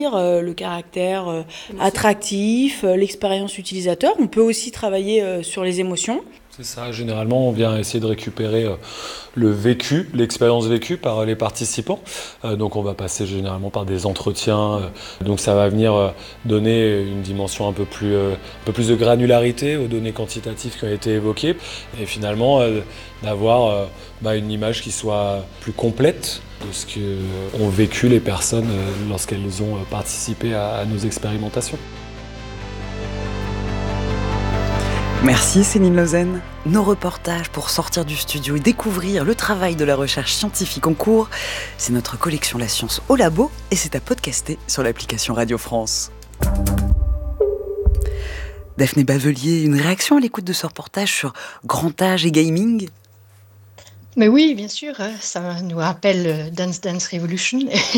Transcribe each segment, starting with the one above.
le caractère attractif, l'expérience utilisateur. On peut aussi travailler sur les émotions. C'est ça, généralement on vient essayer de récupérer le vécu, l'expérience vécue par les participants. Donc on va passer généralement par des entretiens. Donc ça va venir donner une dimension un peu plus de granularité aux données quantitatives qui ont été évoquées. Et finalement d'avoir une image qui soit plus complète de ce qu'ont vécu les personnes lorsqu'elles ont participé à nos expérimentations. Merci Céline Lausanne. Nos reportages pour sortir du studio et découvrir le travail de la recherche scientifique en cours, c'est notre collection La Science au Labo et c'est à podcaster sur l'application Radio France. Daphné Bavelier, une réaction à l'écoute de ce reportage sur grand âge et gaming ? Mais oui, bien sûr, ça nous rappelle Dance Dance Revolution,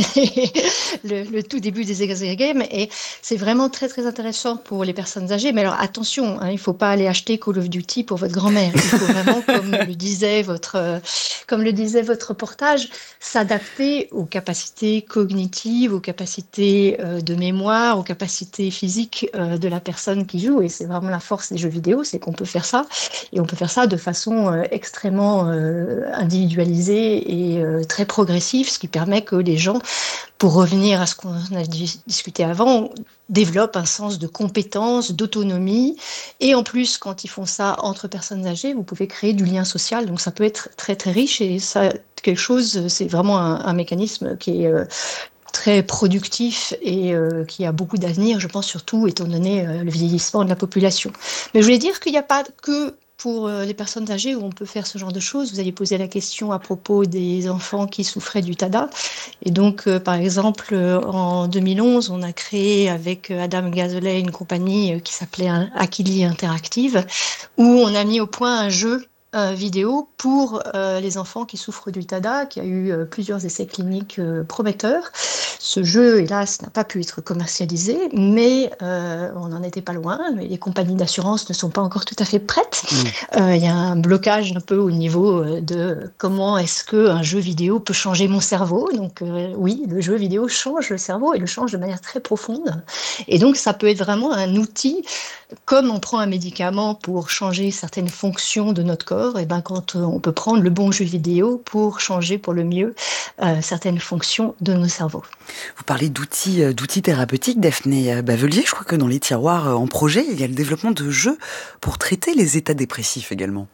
le tout début des Exer Games, et c'est vraiment très très intéressant pour les personnes âgées. Mais alors attention, il ne faut pas aller acheter Call of Duty pour votre grand-mère. Il faut vraiment, comme le disait votre reportage, s'adapter aux capacités cognitives, aux capacités de mémoire, aux capacités physiques de la personne qui joue. Et c'est vraiment la force des jeux vidéo, c'est qu'on peut faire ça, et on peut faire ça de façon extrêmement individualisé et très progressif, ce qui permet que les gens, pour revenir à ce qu'on a discuté avant, développent un sens de compétence, d'autonomie. Et en plus, quand ils font ça entre personnes âgées, vous pouvez créer du lien social. Donc ça peut être très très riche et ça, quelque chose, c'est vraiment un mécanisme qui est très productif et qui a beaucoup d'avenir, je pense, surtout étant donné le vieillissement de la population. Mais je voulais dire qu'il n'y a pas que pour les personnes âgées où on peut faire ce genre de choses. Vous avez posé la question à propos des enfants qui souffraient du TADA. Et donc, par exemple, en 2011, on a créé avec Adam Gazolet une compagnie qui s'appelait Akili Interactive, où on a mis au point un jeu vidéo pour les enfants qui souffrent du TADA, qui a eu plusieurs essais cliniques prometteurs. Ce jeu, hélas, n'a pas pu être commercialisé, mais on n'en était pas loin. Mais les compagnies d'assurance ne sont pas encore tout à fait prêtes. Il y a un blocage un peu au niveau de comment est-ce qu'un jeu vidéo peut changer mon cerveau. Donc oui, le jeu vidéo change le cerveau et le change de manière très profonde. Et donc ça peut être vraiment un outil, comme on prend un médicament pour changer certaines fonctions de notre corps, et ben quand on peut prendre le bon jeu vidéo pour changer pour le mieux certaines fonctions de nos cerveaux. Vous parlez d'outils thérapeutiques, Daphné Bavelier. Je crois que dans les tiroirs en projet, il y a le développement de jeux pour traiter les états dépressifs également.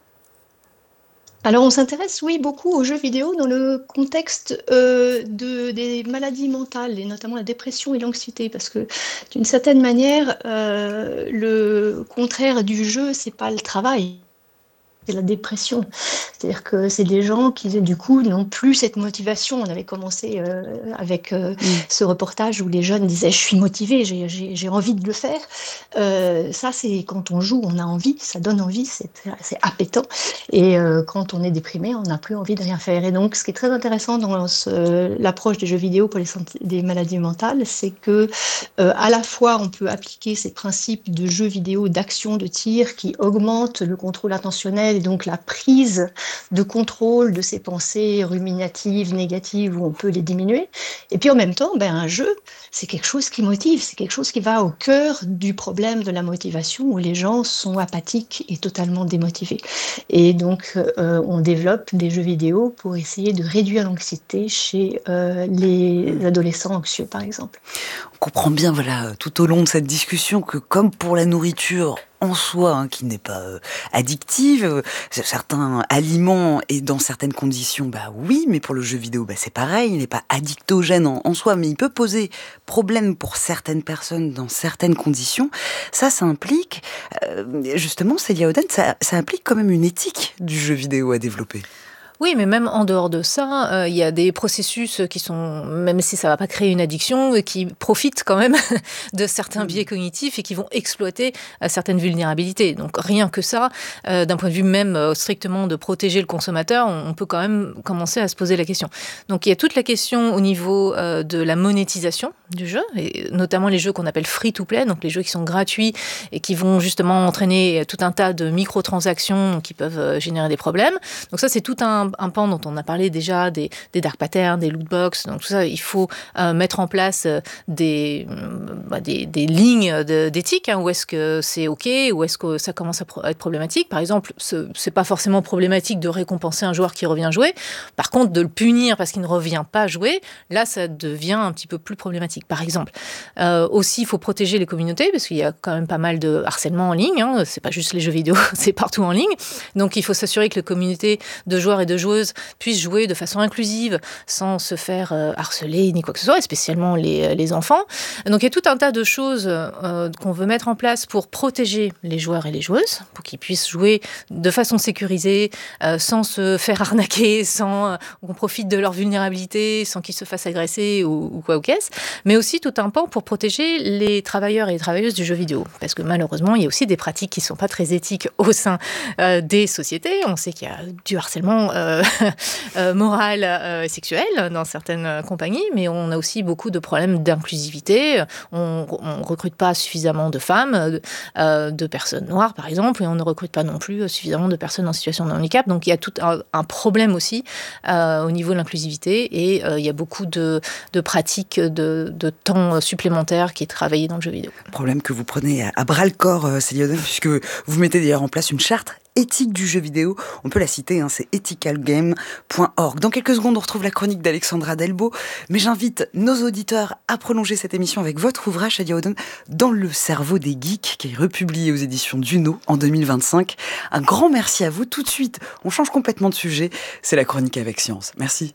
Alors on s'intéresse, oui, beaucoup aux jeux vidéo dans le contexte des maladies mentales, et notamment la dépression et l'anxiété, parce que d'une certaine manière, le contraire du jeu, c'est pas le travail. C'est la dépression. C'est-à-dire que c'est des gens qui, du coup, n'ont plus cette motivation. On avait commencé avec ce reportage où les jeunes disaient « je suis motivé, j'ai envie de le faire ». Ça, c'est quand on joue, on a envie, ça donne envie, c'est appétant. Et quand on est déprimé, on n'a plus envie de rien faire. Et donc, ce qui est très intéressant dans l'approche des jeux vidéo pour des maladies mentales, c'est que à la fois, on peut appliquer ces principes de jeux vidéo, d'action, de tir, qui augmentent le contrôle attentionnel et donc la prise de contrôle de ces pensées ruminatives, négatives, où on peut les diminuer. Et puis en même temps, un jeu, c'est quelque chose qui motive, c'est quelque chose qui va au cœur du problème de la motivation, où les gens sont apathiques et totalement démotivés. Et donc, on développe des jeux vidéo pour essayer de réduire l'anxiété chez les adolescents anxieux, par exemple. On comprend bien, tout au long de cette discussion, que comme pour la nourriture en soi, qui n'est pas addictive, certains aliments et dans certaines conditions, oui, mais pour le jeu vidéo, c'est pareil, il n'est pas addictogène en soi, mais il peut poser problème pour certaines personnes dans certaines conditions. Ça implique, justement, Célia Oden, ça implique quand même une éthique du jeu vidéo à développer. Oui, mais même en dehors de ça, il y a des processus qui sont, même si ça ne va pas créer une addiction, qui profitent quand même de certains biais cognitifs et qui vont exploiter certaines vulnérabilités. Donc rien que ça, d'un point de vue même strictement de protéger le consommateur, on peut quand même commencer à se poser la question. Donc il y a toute la question au niveau de la monétisation du jeu, et notamment les jeux qu'on appelle free-to-play, donc les jeux qui sont gratuits et qui vont justement entraîner tout un tas de microtransactions qui peuvent générer des problèmes. Donc ça, c'est tout un un pan dont on a parlé déjà, des dark patterns, des loot box. Donc tout ça, il faut mettre en place des lignes d'éthique. Où est-ce que c'est OK, où est-ce que ça commence à être problématique. Par exemple, c'est pas forcément problématique de récompenser un joueur qui revient jouer. Par contre, de le punir parce qu'il ne revient pas jouer, là, ça devient un petit peu plus problématique. Par exemple, aussi, il faut protéger les communautés parce qu'il y a quand même pas mal de harcèlement en ligne. C'est pas juste les jeux vidéo, c'est partout en ligne. Donc, il faut s'assurer que les communautés de joueurs et de joueuses puissent jouer de façon inclusive sans se faire harceler ni quoi que ce soit, et spécialement les enfants. Donc, il y a tout un tas de choses qu'on veut mettre en place pour protéger les joueurs et les joueuses, pour qu'ils puissent jouer de façon sécurisée, sans se faire arnaquer, sans qu'on profite de leur vulnérabilité, sans qu'ils se fassent agresser ou quoi ou qu'est-ce, mais aussi tout un pan pour protéger les travailleurs et les travailleuses du jeu vidéo. Parce que malheureusement, il y a aussi des pratiques qui ne sont pas très éthiques au sein des sociétés. On sait qu'il y a du harcèlement moral et sexuel dans certaines compagnies, mais on a aussi beaucoup de problèmes d'inclusivité. On ne recrute pas suffisamment de femmes, de personnes noires par exemple, et on ne recrute pas non plus suffisamment de personnes en situation de handicap. Donc il y a tout un problème aussi au niveau de l'inclusivité, et il y a beaucoup de pratiques de temps supplémentaire qui est travaillé dans le jeu vidéo. Problème que vous prenez à bras-le-corps, Célie Oden, puisque vous mettez d'ailleurs en place une charte éthique du jeu vidéo. On peut la citer, c'est ethicalgame.org. Dans quelques secondes, on retrouve la chronique d'Alexandra Delbo, mais j'invite nos auditeurs à prolonger cette émission avec votre ouvrage, Célie Oden, Dans le cerveau des geeks, qui est republié aux éditions Duno en 2025. Un grand merci à vous. Tout de suite, on change complètement de sujet. C'est la chronique avec Science. Merci.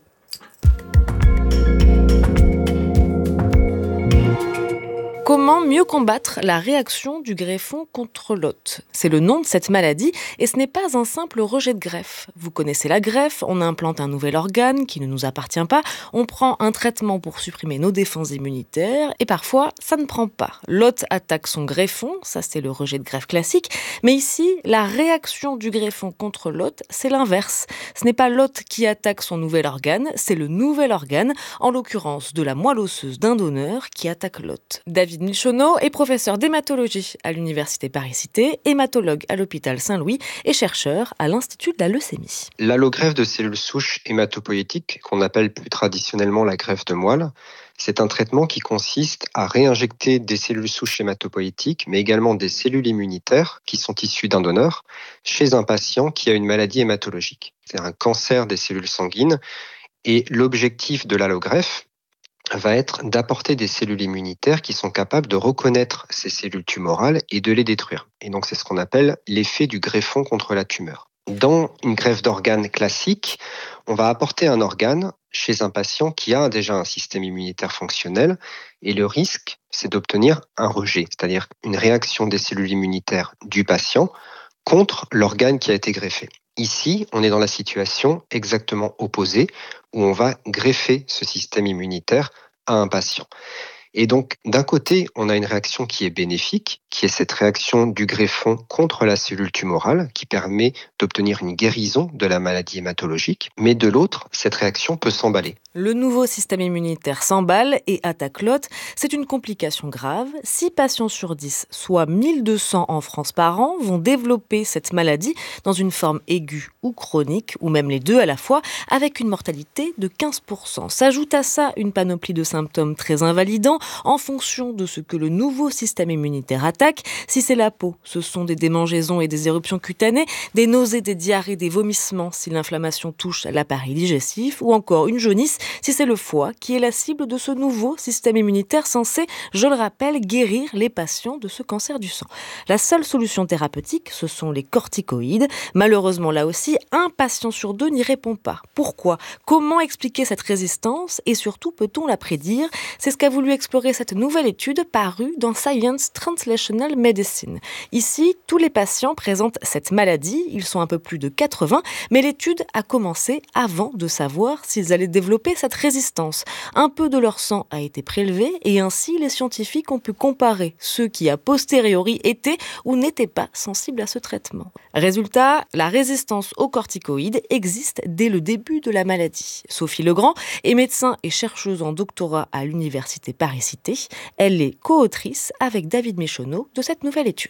Comment mieux combattre la réaction du greffon contre l'hôte ? C'est le nom de cette maladie et ce n'est pas un simple rejet de greffe. Vous connaissez la greffe, on implante un nouvel organe qui ne nous appartient pas, on prend un traitement pour supprimer nos défenses immunitaires et parfois ça ne prend pas. L'hôte attaque son greffon, ça c'est le rejet de greffe classique, mais ici la réaction du greffon contre l'hôte c'est l'inverse. Ce n'est pas l'hôte qui attaque son nouvel organe, c'est le nouvel organe, en l'occurrence de la moelle osseuse d'un donneur qui attaque l'hôte. David Michonneau est professeur d'hématologie à l'Université Paris-Cité, hématologue à l'hôpital Saint-Louis et chercheur à l'Institut de la leucémie. L'allogreffe de cellules souches hématopoïétiques, qu'on appelle plus traditionnellement la greffe de moelle, c'est un traitement qui consiste à réinjecter des cellules souches hématopoïétiques, mais également des cellules immunitaires qui sont issues d'un donneur, chez un patient qui a une maladie hématologique. C'est un cancer des cellules sanguines. Et l'objectif de l'allogreffe va être d'apporter des cellules immunitaires qui sont capables de reconnaître ces cellules tumorales et de les détruire. Et donc c'est ce qu'on appelle l'effet du greffon contre la tumeur. Dans une greffe d'organes classique, on va apporter un organe chez un patient qui a déjà un système immunitaire fonctionnel, et le risque, c'est d'obtenir un rejet, c'est-à-dire une réaction des cellules immunitaires du patient contre l'organe qui a été greffé. Ici, on est dans la situation exactement opposée, où on va greffer ce système immunitaire à un patient. Et donc, d'un côté, on a une réaction qui est bénéfique, qui est cette réaction du greffon contre la cellule tumorale, qui permet d'obtenir une guérison de la maladie hématologique. Mais de l'autre, cette réaction peut s'emballer. Le nouveau système immunitaire s'emballe et attaque l'hôte. C'est une complication grave. 6 patients sur 10, soit 1200 en France par an, vont développer cette maladie dans une forme aiguë ou chronique, ou même les deux à la fois, avec une mortalité de 15%. S'ajoute à ça une panoplie de symptômes très invalidants en fonction de ce que le nouveau système immunitaire attaque. Si c'est la peau, ce sont des démangeaisons et des éruptions cutanées, des nausées, des diarrhées, des vomissements si l'inflammation touche l'appareil digestif, ou encore une jaunisse si c'est le foie qui est la cible de ce nouveau système immunitaire censé, je le rappelle, guérir les patients de ce cancer du sang. La seule solution thérapeutique, ce sont les corticoïdes. Malheureusement, là aussi, un patient sur 2 n'y répond pas. Pourquoi ? Comment expliquer cette résistance et surtout, peut-on la prédire ? C'est ce qu'a voulu explorer cette nouvelle étude parue dans Science Translational Medicine. Ici, tous les patients présentent cette maladie, ils sont un peu plus de 80, mais l'étude a commencé avant de savoir s'ils allaient développer cette résistance. Un peu de leur sang a été prélevé et ainsi les scientifiques ont pu comparer ceux qui a posteriori étaient ou n'étaient pas sensibles à ce traitement. Résultat, la résistance aux corticoïdes existe dès le début de la maladie. Sophie Legrand est médecin et chercheuse en doctorat à l'Université Paris-Cité. Elle est co-autrice avec David Michonneau de cette nouvelle étude.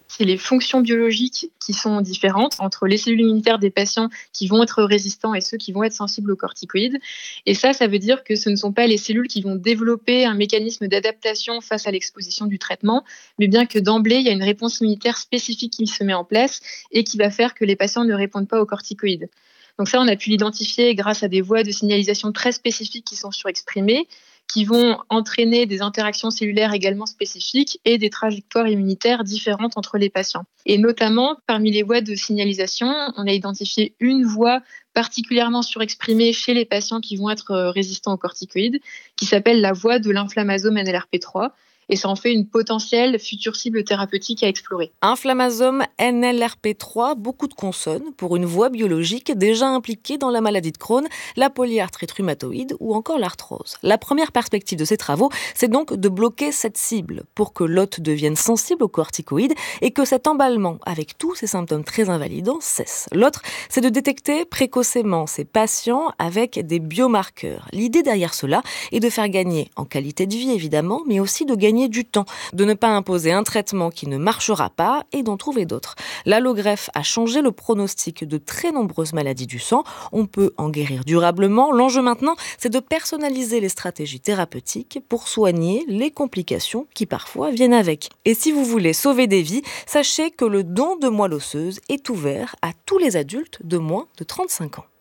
c'est les fonctions biologiques qui sont différentes entre les cellules immunitaires des patients qui vont être résistants et ceux qui vont être sensibles aux corticoïdes. Et ça veut dire que ce ne sont pas les cellules qui vont développer un mécanisme d'adaptation face à l'exposition du traitement, mais bien que d'emblée, il y a une réponse immunitaire spécifique qui se met en place et qui va faire que les patients ne répondent pas aux corticoïdes. Donc ça, on a pu l'identifier grâce à des voies de signalisation très spécifiques qui sont surexprimées, qui vont entraîner des interactions cellulaires également spécifiques et des trajectoires immunitaires différentes entre les patients. Et notamment, parmi les voies de signalisation, on a identifié une voie particulièrement surexprimée chez les patients qui vont être résistants aux corticoïdes, qui s'appelle la voie de l'inflammasome NLRP3. Et ça en fait une potentielle future cible thérapeutique à explorer. Inflammasome NLRP3, beaucoup de consonnes pour une voie biologique déjà impliquée dans la maladie de Crohn, la polyarthrite rhumatoïde ou encore l'arthrose. La première perspective de ces travaux, c'est donc de bloquer cette cible pour que l'hôte devienne sensible aux corticoïdes et que cet emballement, avec tous ces symptômes très invalidants, cesse. L'autre, c'est de détecter précocement ces patients avec des biomarqueurs. L'idée derrière cela est de faire gagner en qualité de vie évidemment, mais aussi de gagner du temps, de ne pas imposer un traitement qui ne marchera pas et d'en trouver d'autres. L'allogreffe a changé le pronostic de très nombreuses maladies du sang. On peut en guérir durablement. L'enjeu maintenant, c'est de personnaliser les stratégies thérapeutiques pour soigner les complications qui parfois viennent avec. Et si vous voulez sauver des vies, sachez que le don de moelle osseuse est ouvert à tous les adultes de moins de 35 ans.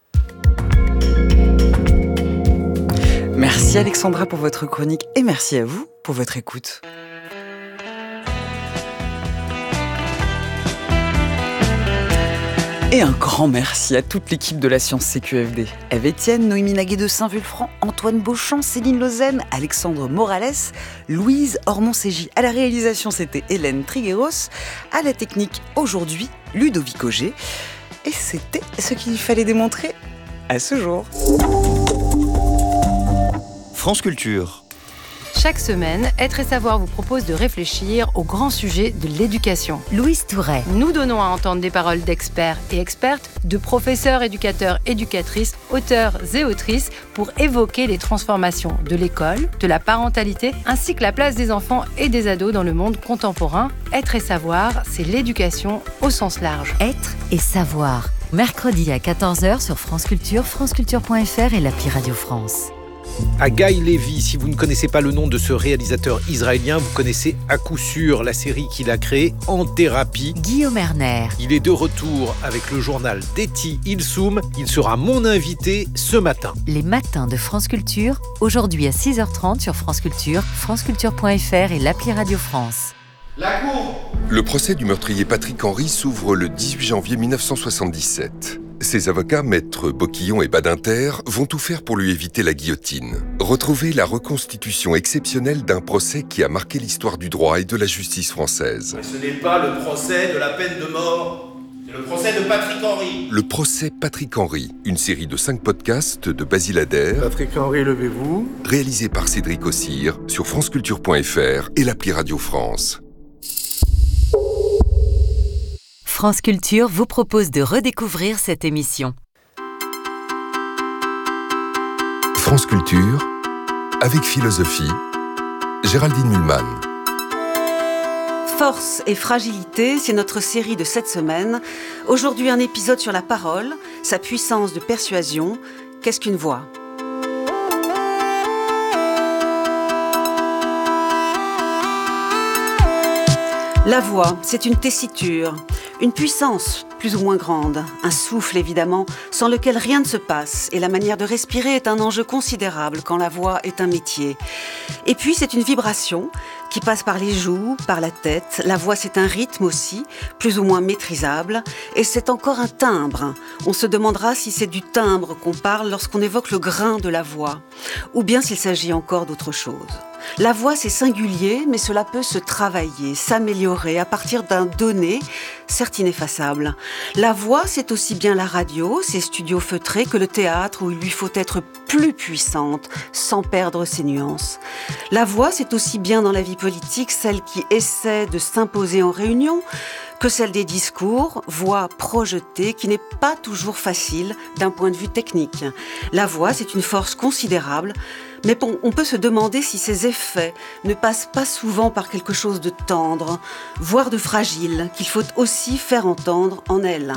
Merci Alexandra pour votre chronique et merci à vous pour votre écoute. Et un grand merci à toute l'équipe de la Science CQFD. Eve Etienne, Noémie Naguet de Saint-Vulfranc, Antoine Beauchamp, Céline Lausanne, Alexandre Morales, Louise Ormond-Ségy. À la réalisation, c'était Hélène Trigueros. À la technique, aujourd'hui, Ludovic Auger. Et c'était ce qu'il fallait démontrer à ce jour. France Culture. Chaque semaine, Être et Savoir vous propose de réfléchir au grand sujet de l'éducation. Louise Touret. Nous donnons à entendre des paroles d'experts et expertes, de professeurs, éducateurs, éducatrices, auteurs et autrices pour évoquer les transformations de l'école, de la parentalité, ainsi que la place des enfants et des ados dans le monde contemporain. Être et Savoir, c'est l'éducation au sens large. Être et Savoir. Mercredi à 14h sur France Culture, franceculture.fr et l'appli Radio France. Guy Levy, si vous ne connaissez pas le nom de ce réalisateur israélien, vous connaissez à coup sûr la série qu'il a créée En Thérapie. Guillaume Erner. Il est de retour avec le journal d'Eti Ilsoum. Il sera mon invité ce matin. Les matins de France Culture, aujourd'hui à 6h30 sur France Culture, franceculture.fr et l'appli Radio France. La cour. Le procès du meurtrier Patrick Henry s'ouvre le 18 janvier 1977. Ses avocats, maîtres Boquillon et Badinter, vont tout faire pour lui éviter la guillotine. Retrouvez la reconstitution exceptionnelle d'un procès qui a marqué l'histoire du droit et de la justice française. Ce n'est pas le procès de la peine de mort, c'est le procès de Patrick Henry. Le procès Patrick Henry, une série de 5 podcasts de Basile Adair. Patrick Henry, levez-vous. Réalisé par Cédric Ossire sur franceculture.fr et l'appli Radio France. France Culture vous propose de redécouvrir cette émission. France Culture, avec philosophie, Géraldine Mühlmann. Force et fragilité, c'est notre série de cette semaine. Aujourd'hui, un épisode sur la parole, sa puissance de persuasion. Qu'est-ce qu'une voix ? La voix, c'est une tessiture, une puissance plus ou moins grande, un souffle évidemment, sans lequel rien ne se passe, et la manière de respirer est un enjeu considérable quand la voix est un métier. Et puis c'est une vibration qui passe par les joues, par la tête. La voix, c'est un rythme aussi, plus ou moins maîtrisable, et c'est encore un timbre. On se demandera si c'est du timbre qu'on parle lorsqu'on évoque le grain de la voix, ou bien s'il s'agit encore d'autre chose. La voix, c'est singulier, mais cela peut se travailler, s'améliorer à partir d'un donné, certes ineffaçable. La voix, c'est aussi bien la radio, ses studios feutrés, que le théâtre où il lui faut être plus puissante, sans perdre ses nuances. La voix, c'est aussi bien dans la vie politique, celle qui essaie de s'imposer en réunion, que celle des discours, voix projetée, qui n'est pas toujours facile d'un point de vue technique. La voix, c'est une force considérable, Mais bon, on peut se demander si ces effets ne passent pas souvent par quelque chose de tendre, voire de fragile, qu'il faut aussi faire entendre en elle.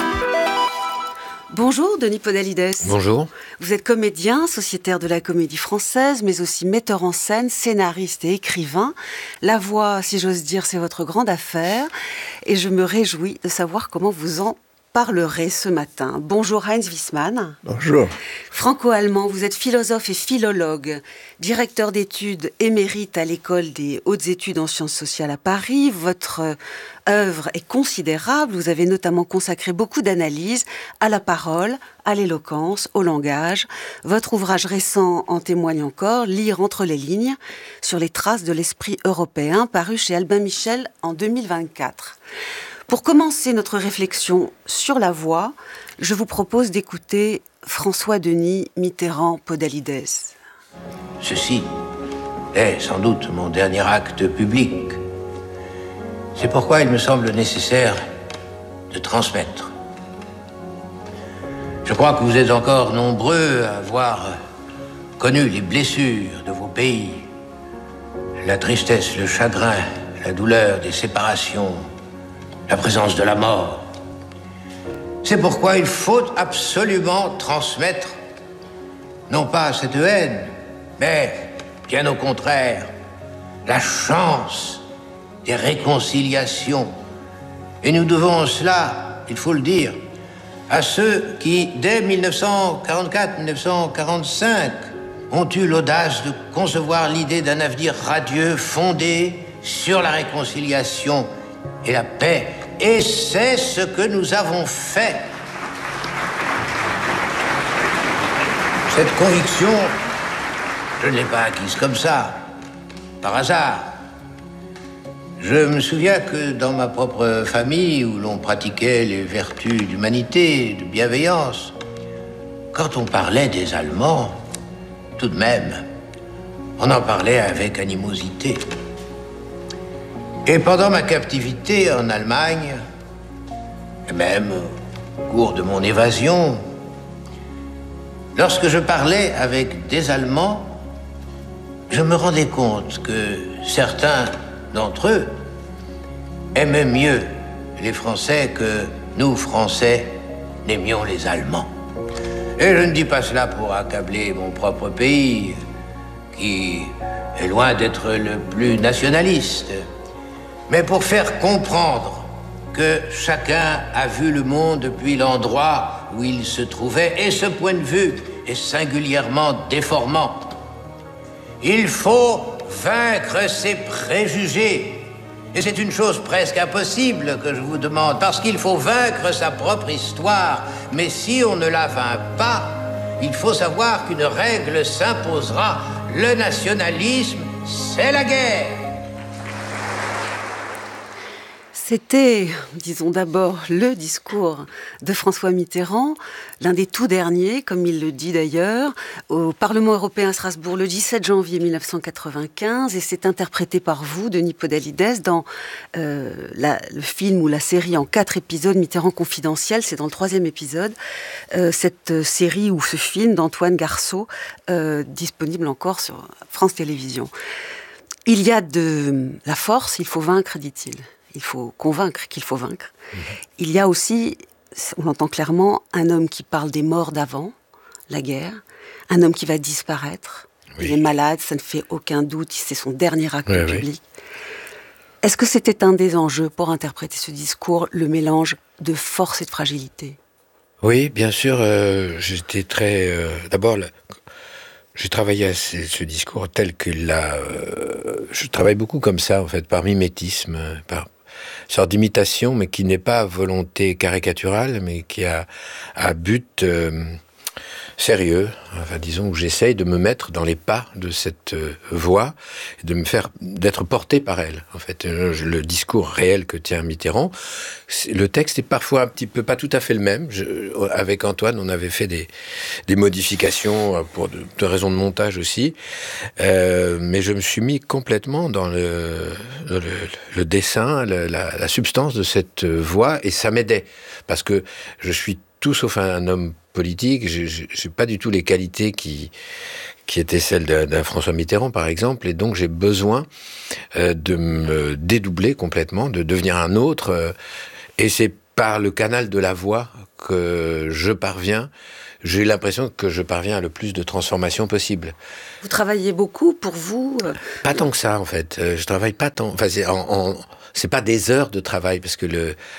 Bonjour Denis Podalides. Bonjour. Vous êtes comédien, sociétaire de la Comédie Française, mais aussi metteur en scène, scénariste et écrivain. La voix, si j'ose dire, c'est votre grande affaire. Et je me réjouis de savoir comment vous en parlerez ce matin. Bonjour Heinz Wiesmann. Bonjour. Franco-allemand, vous êtes philosophe et philologue, directeur d'études émérite à l'École des hautes études en sciences sociales à Paris. Votre œuvre est considérable. Vous avez notamment consacré beaucoup d'analyses à la parole, à l'éloquence, au langage. Votre ouvrage récent en témoigne encore, Lire entre les lignes, sur les traces de l'esprit européen, paru chez Albin Michel en 2024. Pour commencer notre réflexion sur la voix, je vous propose d'écouter François-Denis Mitterrand-Podalides. Ceci est sans doute mon dernier acte public. C'est pourquoi il me semble nécessaire de transmettre. Je crois que vous êtes encore nombreux à avoir connu les blessures de vos pays, la tristesse, le chagrin, la douleur des séparations, la présence de la mort. C'est pourquoi il faut absolument transmettre, non pas cette haine, mais bien au contraire, la chance des réconciliations. Et nous devons cela, il faut le dire, à ceux qui, dès 1944-1945, ont eu l'audace de concevoir l'idée d'un avenir radieux fondé sur la réconciliation et la paix. Et c'est ce que nous avons fait. Cette conviction, je ne l'ai pas acquise comme ça, par hasard. Je me souviens que dans ma propre famille, où l'on pratiquait les vertus d'humanité, de bienveillance, quand on parlait des Allemands, tout de même, on en parlait avec animosité. Et pendant ma captivité en Allemagne, et même au cours de mon évasion, lorsque je parlais avec des Allemands, je me rendais compte que certains d'entre eux aimaient mieux les Français que nous, Français, n'aimions les Allemands. Et je ne dis pas cela pour accabler mon propre pays, qui est loin d'être le plus nationaliste, mais pour faire comprendre que chacun a vu le monde depuis l'endroit où il se trouvait, et ce point de vue est singulièrement déformant. Il faut vaincre ses préjugés, et c'est une chose presque impossible que je vous demande, parce qu'il faut vaincre sa propre histoire, mais si on ne la vainc pas, il faut savoir qu'une règle s'imposera, le nationalisme, c'est la guerre. C'était, disons d'abord, le discours de François Mitterrand, l'un des tout derniers, comme il le dit d'ailleurs, au Parlement européen à Strasbourg le 17 janvier 1995, et c'est interprété par vous, Denis Podalides, dans le film ou la série en 4 épisodes, Mitterrand confidentiel, c'est dans le 3e épisode, cette série ou ce film d'Antoine Garceau, disponible encore sur France Télévisions. Il y a de la force, il faut vaincre, dit-il. Il faut convaincre qu'il faut vaincre. Il y a aussi, on entend clairement, un homme qui parle des morts d'avant, la guerre, un homme qui va disparaître. Oui. Il est malade, ça ne fait aucun doute, c'est son dernier acte public. Oui. Est-ce que c'était un des enjeux pour interpréter ce discours, le mélange de force et de fragilité ? Oui, bien sûr, j'étais très... D'abord, j'ai travaillé à ce discours tel qu'il l'a... je travaille beaucoup comme ça, en fait, par mimétisme, par sorte d'imitation, mais qui n'est pas à volonté caricaturale, mais qui a but sérieux. Enfin, disons que j'essaye de me mettre dans les pas de cette voix, et de me faire, d'être porté par elle. En fait, le discours réel que tient Mitterrand, le texte est parfois un petit peu, pas tout à fait le même. Avec Antoine, on avait fait des modifications pour de raisons de montage aussi, mais je me suis mis complètement dans le dessin, la substance de cette voix, et ça m'aidait, parce que je suis tout sauf un homme politique. J'ai pas du tout les qualités qui étaient celles d'un François Mitterrand, par exemple, et donc j'ai besoin de me dédoubler complètement, de devenir un autre, et c'est par le canal de la voix que je parviens. J'ai l'impression que je parviens à le plus de transformations possible. Vous travaillez beaucoup pour vous Pas tant que ça, en fait. Je travaille pas tant. Enfin, c'est pas des heures de travail, parce que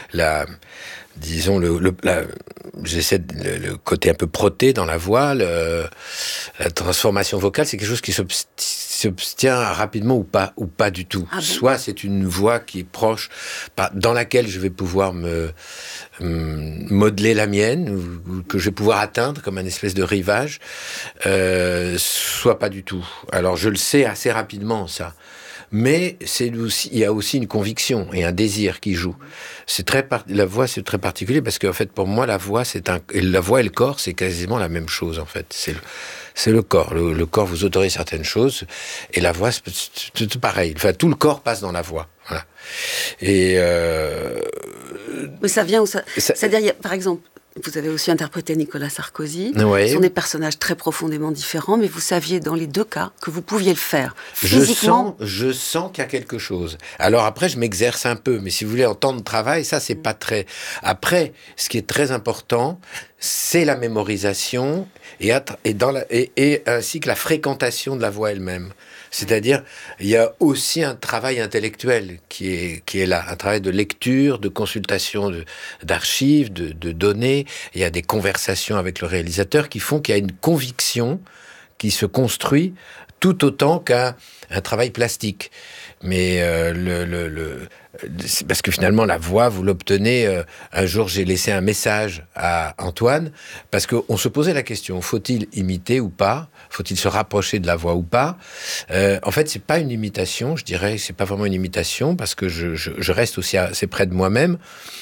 j'essaie le côté un peu proté dans la voix, la transformation vocale, c'est quelque chose qui s'obtient rapidement ou pas du tout. Ah bon? Soit c'est une voix qui est proche, dans laquelle je vais pouvoir me modeler la mienne, ou que je vais pouvoir atteindre comme un espèce de rivage, soit pas du tout. Alors je le sais assez rapidement, ça. Mais il y a aussi une conviction et un désir qui jouent. La voix, c'est très particulier, parce qu'en fait, pour moi, la voix et le corps, c'est quasiment la même chose, en fait. C'est le corps. Le corps vous autorise certaines choses, et la voix, c'est pareil. Enfin, tout le corps passe dans la voix. Voilà. Et mais ça vient c'est-à-dire, par exemple, vous avez aussi interprété Nicolas Sarkozy. Ouais. Ce sont des personnages très profondément différents, mais vous saviez dans les deux cas que vous pouviez le faire. Physiquement. Je sens qu'il y a quelque chose. Alors après, je m'exerce un peu, mais si vous voulez, en temps de travail, ça, c'est pas très... Après, ce qui est très important, c'est la mémorisation et ainsi que la fréquentation de la voix elle-même. C'est-à-dire, il y a aussi un travail intellectuel qui est là, un travail de lecture, de consultation d'archives, de données. Il y a des conversations avec le réalisateur qui font qu'il y a une conviction qui se construit tout autant qu'un travail plastique. Mais parce que finalement, la voix, vous l'obtenez. Un jour, j'ai laissé un message à Antoine, parce qu'on se posait la question, faut-il imiter ou pas ? Faut-il se rapprocher de la voix ou pas ? En fait, c'est pas une imitation, je dirais, c'est pas vraiment une imitation, parce que je reste aussi assez près de moi-même.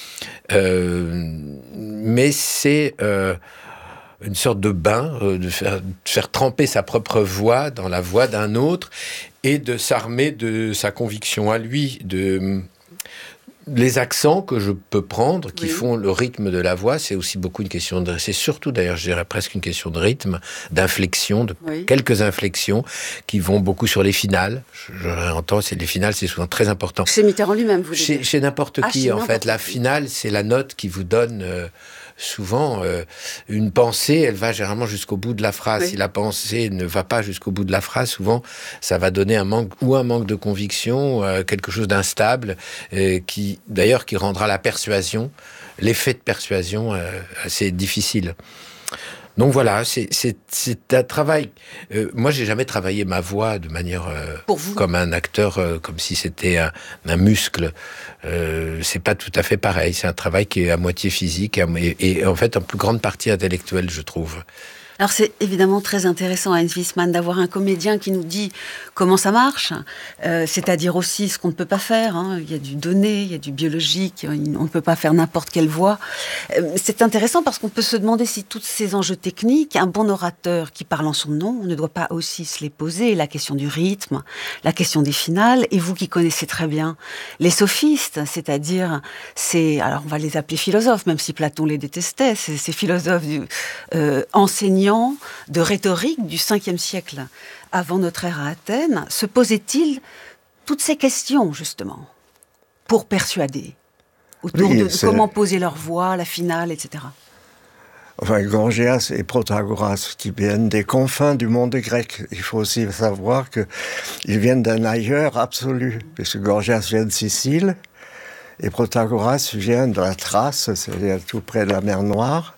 Mais c'est une sorte de bain, de faire tremper sa propre voix dans la voix d'un autre, et de s'armer de sa conviction à lui, les accents que je peux prendre, qui font le rythme de la voix, c'est aussi beaucoup une question c'est surtout d'ailleurs, je dirais presque une question de rythme, d'inflexion, quelques inflexions qui vont beaucoup sur les finales. Je entends, les finales, c'est souvent très important. Chez Mitterrand lui-même, vous dites. Chez n'importe qui, en fait. La finale, c'est la note qui vous donne... souvent, une pensée, elle va généralement jusqu'au bout de la phrase. Oui. Si la pensée ne va pas jusqu'au bout de la phrase, souvent, ça va donner un manque de conviction, quelque chose d'instable, qui rendra la persuasion, l'effet de persuasion assez difficile. Donc voilà, c'est un travail. Moi, j'ai jamais travaillé ma voix de manière comme un acteur, comme si c'était un muscle. C'est pas tout à fait pareil. C'est un travail qui est à moitié physique et en fait en plus grande partie intellectuelle, je trouve. Alors c'est évidemment très intéressant, Heinz Wiesmann, d'avoir un comédien qui nous dit comment ça marche, c'est-à-dire aussi ce qu'on ne peut pas faire. Hein. Il y a du donné, il y a du biologique, on ne peut pas faire n'importe quelle voix. C'est intéressant parce qu'on peut se demander si tous ces enjeux techniques, un bon orateur qui parle en son nom, ne doit pas aussi se les poser, la question du rythme, la question des finales, et vous qui connaissez très bien les sophistes, c'est-à-dire, alors on va les appeler philosophes, même si Platon les détestait, ces philosophes enseignants de rhétorique du 5e siècle avant notre ère à Athènes, se posaient-ils toutes ces questions, justement, pour persuader, autour de comment poser leur voix, la finale, etc. Enfin, Gorgias et Protagoras, qui viennent des confins du monde grec. Il faut aussi savoir qu'ils viennent d'un ailleurs absolu, puisque Gorgias vient de Sicile, et Protagoras vient de la Thrace, c'est-à-dire tout près de la mer Noire,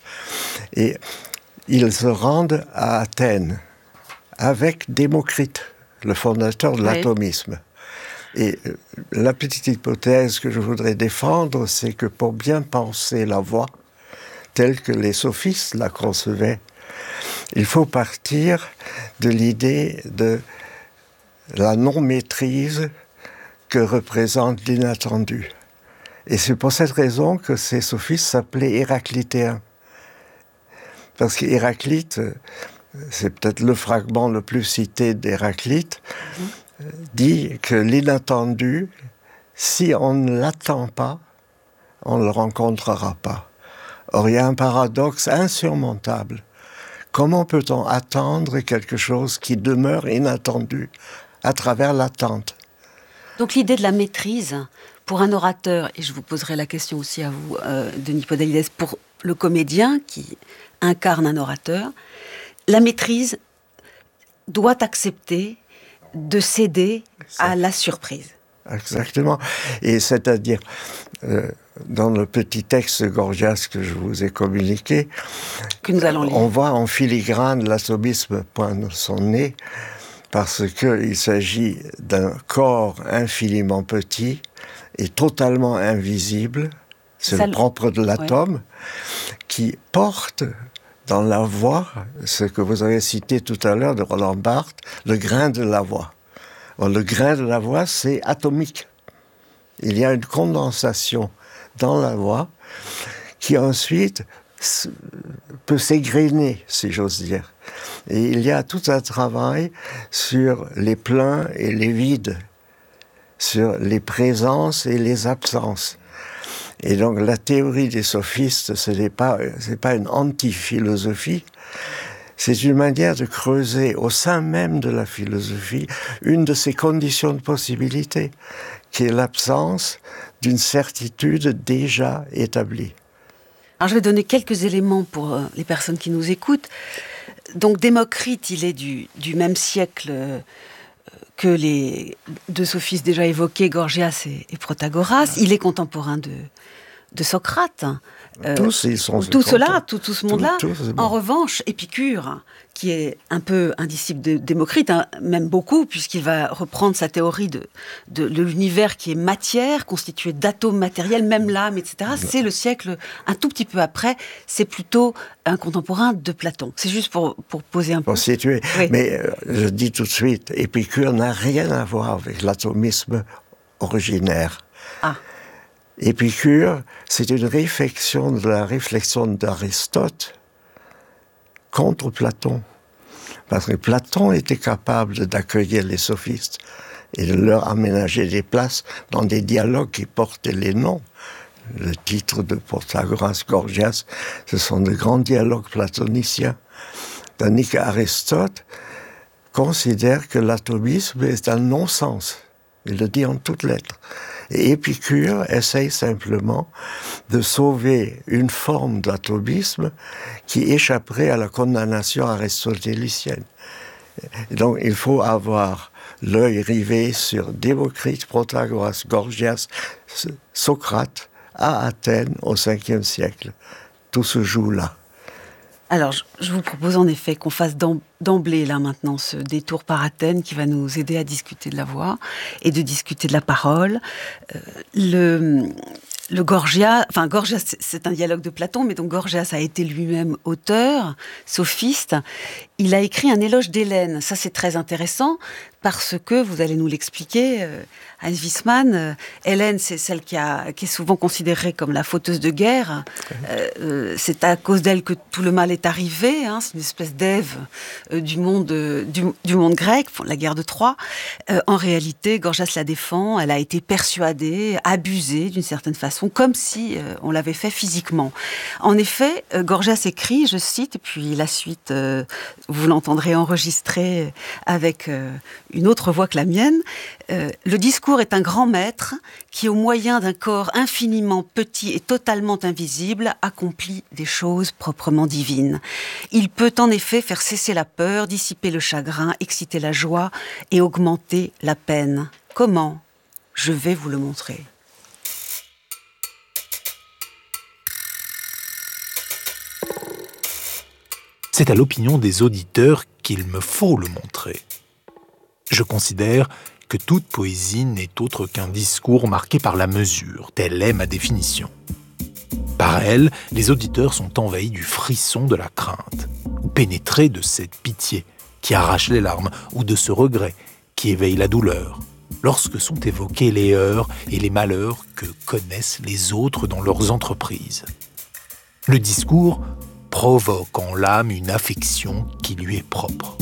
et ils se rendent à Athènes avec Démocrite, le fondateur de l'atomisme. Et la petite hypothèse que je voudrais défendre, c'est que pour bien penser la voix, telle que les sophistes la concevaient, il faut partir de l'idée de la non-maîtrise que représente l'inattendu. Et c'est pour cette raison que ces sophistes s'appelaient héraclitéens. Parce qu'Héraclite, c'est peut-être le fragment le plus cité d'Héraclite, dit que l'inattendu, si on ne l'attend pas, on ne le rencontrera pas. Or, il y a un paradoxe insurmontable. Comment peut-on attendre quelque chose qui demeure inattendu à travers l'attente? Donc l'idée de la maîtrise, pour un orateur, et je vous poserai la question aussi à vous, Denis Podalides, pour le comédien qui incarne un orateur, la maîtrise doit accepter de céder à la surprise. Exactement. Et c'est-à-dire, dans le petit texte de Gorgias que je vous ai communiqué, que nous allons lire, on voit en filigrane l'atomisme poindre son nez, parce qu'il s'agit d'un corps infiniment petit et totalement invisible, c'est le propre de l'atome, qui porte dans la voix, ce que vous avez cité tout à l'heure de Roland Barthes, le grain de la voix. Alors, le grain de la voix, c'est atomique. Il y a une condensation dans la voix qui ensuite peut s'égrainer, si j'ose dire. Et il y a tout un travail sur les pleins et les vides, sur les présences et les absences. Et donc la théorie des sophistes, ce n'est pas une anti-philosophie, c'est une manière de creuser au sein même de la philosophie une de ces conditions de possibilité, qui est l'absence d'une certitude déjà établie. Alors je vais donner quelques éléments pour les personnes qui nous écoutent. Donc Démocrite, il est du même siècle que les deux sophistes déjà évoqués, Gorgias et Protagoras. Il est contemporain de Socrate. Tous, ils sont tout cela, tout ce monde-là. En revanche, Épicure, qui est un peu un disciple de Démocrite, même beaucoup, puisqu'il va reprendre sa théorie de l'univers qui est matière, constitué d'atomes matériels, même l'âme, etc. C'est le siècle un tout petit peu après. C'est plutôt un contemporain de Platon. C'est juste pour poser un peu. Pour situer. Oui. Mais je dis tout de suite, Épicure n'a rien à voir avec l'atomisme originaire. Ah. Épicure, c'est une réflexion de la réflexion d'Aristote contre Platon. Parce que Platon était capable d'accueillir les sophistes et de leur aménager des places dans des dialogues qui portaient les noms. Le titre de Protagoras, Gorgias, ce sont de grands dialogues platoniciens. Tandis qu'Aristote considère que l'atomisme est un non-sens. Il le dit en toutes lettres. Et Épicure essaye simplement de sauver une forme d'atomisme qui échapperait à la condamnation aristotélicienne. Et donc il faut avoir l'œil rivé sur Démocrite, Protagoras, Gorgias, Socrate, à Athènes au 5e siècle. Tout se joue là. Alors, je vous propose en effet qu'on fasse d'emblée, là maintenant, ce détour par Athènes qui va nous aider à discuter de la voix et de discuter de la parole. Le Gorgias, c'est un dialogue de Platon, mais donc Gorgias a été lui-même auteur, sophiste. Il a écrit un éloge d'Hélène. Ça, c'est très intéressant parce que, vous allez nous l'expliquer, Hans Wiesmann, Hélène, c'est celle qui est souvent considérée comme la fauteuse de guerre. C'est à cause d'elle que tout le mal est arrivé. Hein, c'est une espèce d'Ève du monde grec, la guerre de Troie. En réalité, Gorgias la défend. Elle a été persuadée, abusée d'une certaine façon, comme si on l'avait fait physiquement. En effet, Gorgias écrit, je cite, et puis la suite, vous l'entendrez enregistrée avec une autre voix que la mienne. Le discours est un grand maître qui, au moyen d'un corps infiniment petit et totalement invisible, accomplit des choses proprement divines. Il peut en effet faire cesser la peur, dissiper le chagrin, exciter la joie et augmenter la peine. Comment ? Je vais vous le montrer. C'est à l'opinion des auditeurs qu'il me faut le montrer. Je considère que toute poésie n'est autre qu'un discours marqué par la mesure, telle est ma définition. Par elle, les auditeurs sont envahis du frisson de la crainte, ou pénétrés de cette pitié qui arrache les larmes, ou de ce regret qui éveille la douleur, lorsque sont évoqués les heurts et les malheurs que connaissent les autres dans leurs entreprises. Le discours provoque en l'âme une affection qui lui est propre.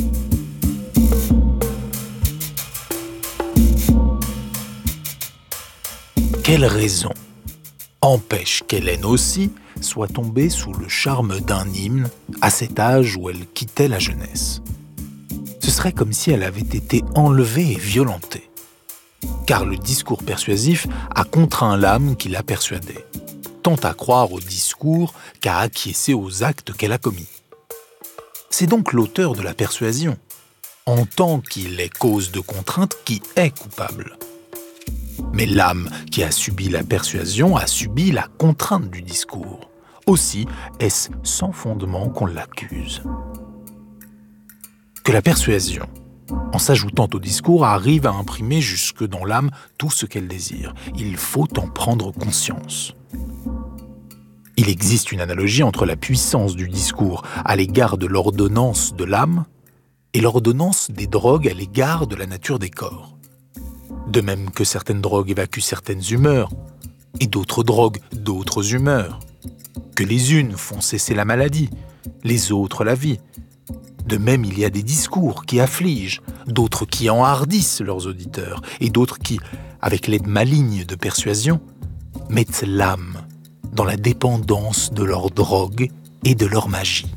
Quelle raison empêche qu'Hélène aussi soit tombée sous le charme d'un hymne à cet âge où elle quittait la jeunesse. Ce serait comme si elle avait été enlevée et violentée. Car le discours persuasif a contraint l'âme qui l'a persuadée, tant à croire au discours qu'à acquiescer aux actes qu'elle a commis. C'est donc l'auteur de la persuasion, en tant qu'il est cause de contrainte, qui est coupable. Mais l'âme qui a subi la persuasion a subi la contrainte du discours. Aussi est-ce sans fondement qu'on l'accuse. Que la persuasion, en s'ajoutant au discours, arrive à imprimer jusque dans l'âme tout ce qu'elle désire. Il faut en prendre conscience. Il existe une analogie entre la puissance du discours à l'égard de l'ordonnance de l'âme et l'ordonnance des drogues à l'égard de la nature des corps. De même que certaines drogues évacuent certaines humeurs, et d'autres drogues d'autres humeurs. Que les unes font cesser la maladie, les autres la vie. De même, il y a des discours qui affligent, d'autres qui enhardissent leurs auditeurs, et d'autres qui, avec l'aide maligne de persuasion, mettent l'âme dans la dépendance de leur drogue et de leur magie.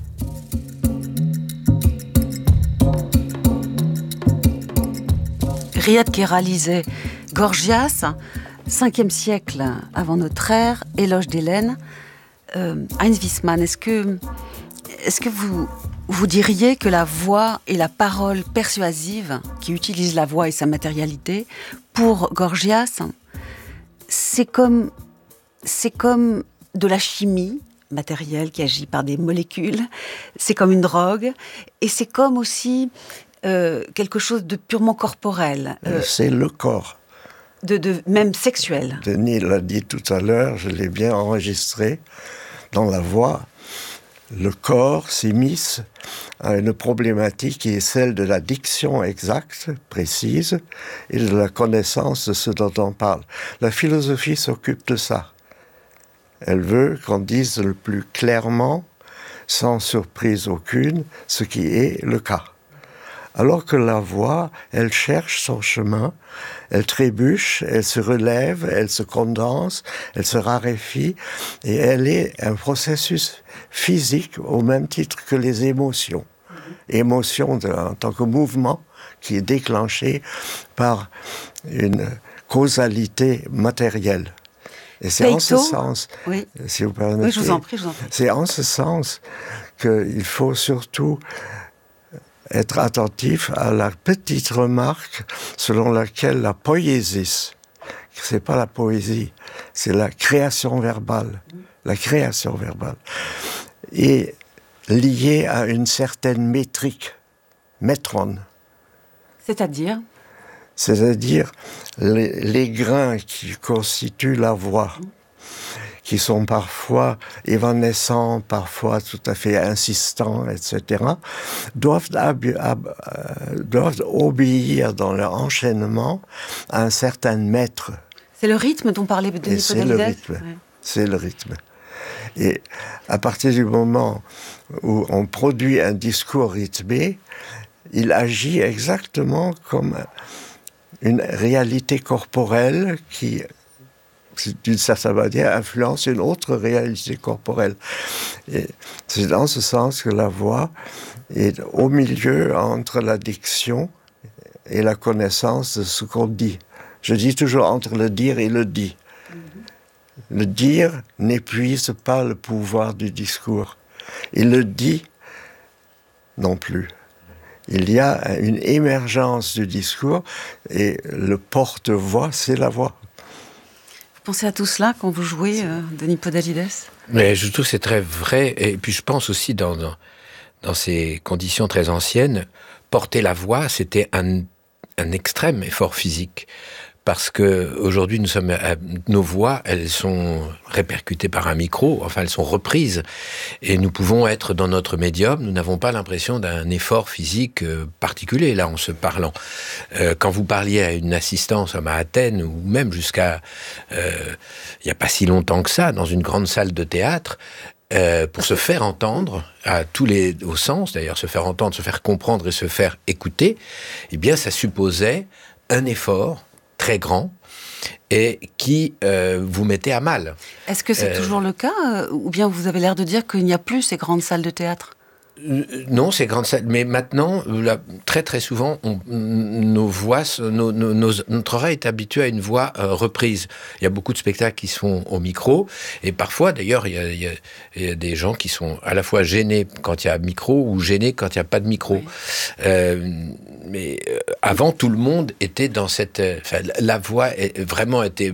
Riyad Kera lisait Gorgias, 5e siècle avant notre ère, Éloge d'Hélène. Heinz Wiesmann, est-ce que vous diriez que la voix et la parole persuasive, qui utilise la voix et sa matérialité, pour Gorgias, c'est comme de la chimie matérielle qui agit par des molécules, c'est comme une drogue, et c'est comme aussi quelque chose de purement corporel. C'est le corps. Même sexuel. Denis l'a dit tout à l'heure, je l'ai bien enregistré, dans la voix, le corps s'immisce à une problématique qui est celle de la diction exacte, précise, et de la connaissance de ce dont on parle. La philosophie s'occupe de ça. Elle veut qu'on dise le plus clairement, sans surprise aucune, ce qui est le cas. Alors que la voix, elle cherche son chemin, elle trébuche, elle se relève, elle se condense, elle se raréfie, et elle est un processus physique au même titre que les émotions. Émotion en tant que mouvement qui est déclenché par une causalité matérielle. Et c'est en ce sens, si vous permettez, oui, je vous en prie. C'est en ce sens qu'il faut surtout être attentif à la petite remarque selon laquelle la poiesis, c'est pas la poésie, c'est la création verbale. La création verbale est liée à une certaine métrique, métron. C'est-à-dire les grains qui constituent la voix, qui sont parfois évanescents, parfois tout à fait insistants, etc., doivent obéir dans leur enchaînement à un certain maître. C'est le rythme dont parlait Denis Podalides. C'est le rythme. Et à partir du moment où on produit un discours rythmé, il agit exactement comme une réalité corporelle qui, d'une certaine manière, influence une autre réalité corporelle. Et c'est dans ce sens que la voix est au milieu entre la diction et la connaissance de ce qu'on dit. Je dis toujours entre le dire et le dit. Le dire n'épuise pas le pouvoir du discours. Et le dit non plus. Il y a une émergence du discours et le porte-voix, c'est la voix. Vous pensez à tout cela quand vous jouez, Denis Podalides ? Mais je trouve que c'est très vrai. Et puis je pense aussi dans ces conditions très anciennes, porter la voix, c'était un extrême effort physique. Parce que aujourd'hui, nos voix, elles sont répercutées par un micro, enfin elles sont reprises, et nous pouvons être dans notre médium. Nous n'avons pas l'impression d'un effort physique particulier là en se parlant. Quand vous parliez à une assistance à Athènes ou même jusqu'à il n'y a pas si longtemps que ça, dans une grande salle de théâtre. Pour se faire entendre à au sens, d'ailleurs, se faire entendre, se faire comprendre et se faire écouter, eh bien, ça supposait un effort très grand et qui vous mettait à mal. Est-ce que c'est toujours le cas, ou bien vous avez l'air de dire qu'il n'y a plus ces grandes salles de théâtre ? Non, c'est grande salle. Mais maintenant, très très souvent, nos voix, notre oreille est habituée à une voix reprise. Il y a beaucoup de spectacles qui se font au micro, et parfois, d'ailleurs, il y a des gens qui sont à la fois gênés quand il y a micro ou gênés quand il n'y a pas de micro. Oui. Mais avant, tout le monde était dans cette... la voix vraiment était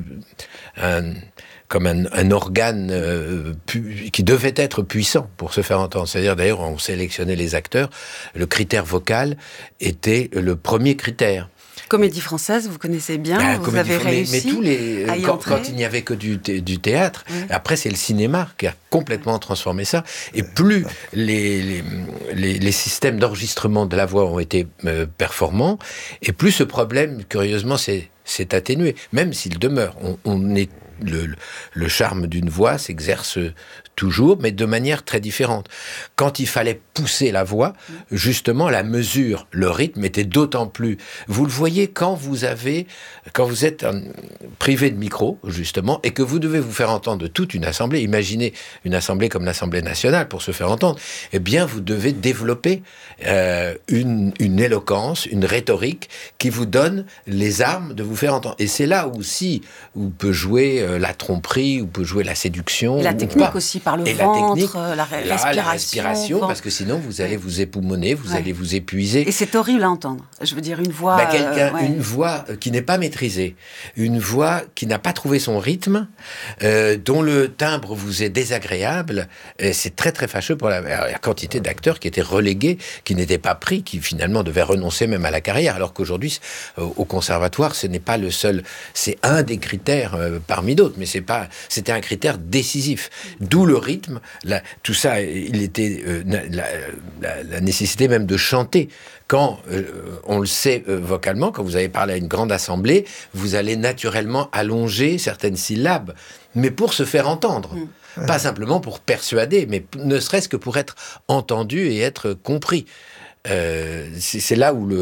comme un organe qui devait être puissant pour se faire entendre. C'est-à-dire, d'ailleurs, on sélectionnait les acteurs, le critère vocal était le premier critère. Comédie Française, vous connaissez bien, vous avez réussi quand il n'y avait que du théâtre, oui. Après c'est le cinéma qui a complètement transformé ça, et plus les systèmes d'enregistrement de la voix ont été performants, et plus ce problème, curieusement, s'est atténué, même s'il demeure. Le charme d'une voix s'exerce toujours, mais de manière très différente. Quand il fallait pousser la voix, justement, la mesure, le rythme était d'autant plus... Vous le voyez quand vous êtes privé de micro, justement, et que vous devez vous faire entendre de toute une assemblée. Imaginez une assemblée comme l'Assemblée nationale pour se faire entendre. Eh bien, vous devez développer une éloquence, une rhétorique qui vous donne les armes de vous faire entendre. Et c'est là aussi où peut jouer la tromperie, où peut jouer la séduction. Et la technique aussi, par le ventre, la respiration. Parce que sinon, vous allez vous époumoner, vous allez vous épuiser. Et c'est horrible à entendre. Je veux dire, une voix... Une voix qui n'est pas maîtrisée, une voix qui n'a pas trouvé son rythme, dont le timbre vous est désagréable, c'est très très fâcheux pour la quantité d'acteurs qui étaient relégués, qui n'étaient pas pris, qui finalement devaient renoncer même à la carrière, alors qu'aujourd'hui, au conservatoire, ce n'est pas le seul... C'est un des critères parmi d'autres, mais c'était un critère décisif. D'où le rythme, tout ça, il était la nécessité même de chanter. Quand, on le sait vocalement, quand vous allez parler à une grande assemblée, vous allez naturellement allonger certaines syllabes, mais pour se faire entendre. Pas simplement pour persuader, mais ne serait-ce que pour être entendu et être compris. C'est là où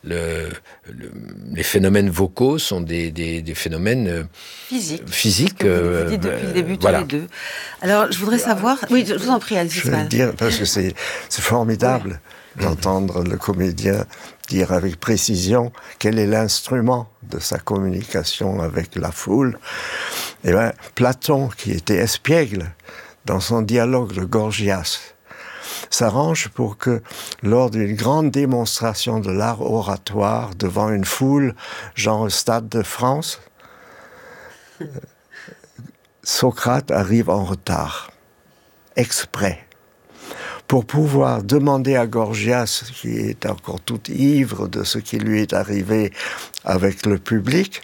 les phénomènes vocaux sont des phénomènes physiques. Vous dites depuis le début tous les deux. Alors, je voudrais savoir... Oui, je vous en prie, Alice. Je veux dire, parce que c'est formidable d'entendre le comédien dire avec précision quel est l'instrument de sa communication avec la foule. Eh bien, Platon, qui était espiègle dans son dialogue de Gorgias, s'arrange pour que, lors d'une grande démonstration de l'art oratoire devant une foule, genre au Stade de France, Socrate arrive en retard, exprès, pour pouvoir demander à Gorgias, qui est encore tout ivre de ce qui lui est arrivé avec le public,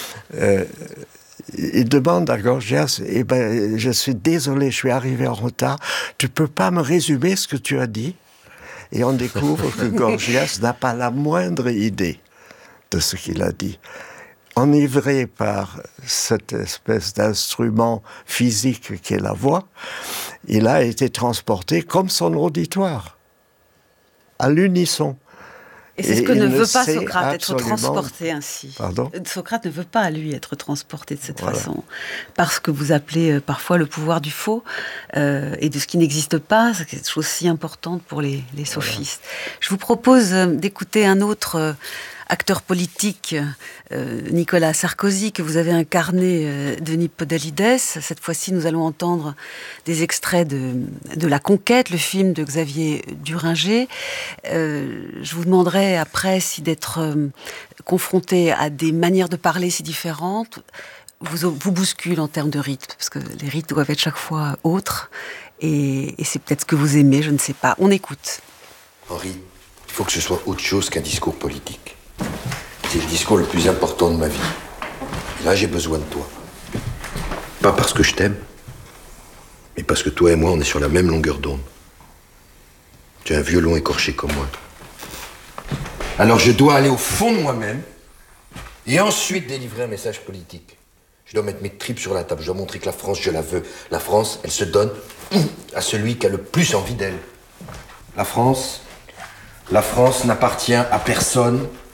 il demande à Gorgias, eh ben, je suis désolé, je suis arrivé en retard, tu peux pas me résumer ce que tu as dit? Et on découvre que Gorgias n'a pas la moindre idée de ce qu'il a dit. Enivré par cette espèce d'instrument physique qu'est la voix, il a été transporté comme son auditoire, à l'unisson. Et c'est ce que ne veut pas Socrate, être transporté ainsi. Pardon ? Socrate ne veut pas, lui, être transporté de cette façon. Parce que vous appelez parfois le pouvoir du faux et de ce qui n'existe pas, c'est quelque chose si importante pour les sophistes. Je vous propose d'écouter un autre acteur politique, Nicolas Sarkozy, que vous avez incarné, Denis Podalides. Cette fois-ci, nous allons entendre des extraits de La Conquête, le film de Xavier Duringer. Je vous demanderai après si d'être confronté à des manières de parler si différentes vous bouscule en termes de rythme, parce que les rythmes doivent être chaque fois autres, et c'est peut-être ce que vous aimez, je ne sais pas. On écoute. Henri, il faut que ce soit autre chose qu'un discours politique. C'est le discours le plus important de ma vie. Et là, j'ai besoin de toi. Pas parce que je t'aime, mais parce que toi et moi, on est sur la même longueur d'onde. Tu as un violon écorché comme moi. Alors je dois aller au fond de moi-même et ensuite délivrer un message politique. Je dois mettre mes tripes sur la table. Je dois montrer que la France, je la veux. La France, elle se donne à celui qui a le plus envie d'elle. La France n'appartient à personne